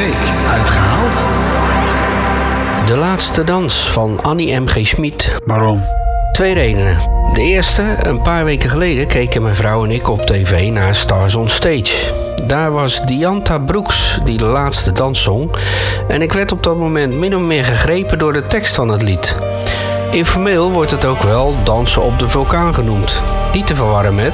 week uitgehaald? De laatste dans van Annie M.G. Schmid. Waarom? 2 redenen. De eerste, een paar weken geleden keken mijn vrouw en ik op tv naar Stars on Stage. Daar was Diantha Brooks die de laatste dans zong. En ik werd op dat moment min of meer gegrepen door de tekst van het lied. Informeel wordt het ook wel dansen op de vulkaan genoemd. Niet te verwarren met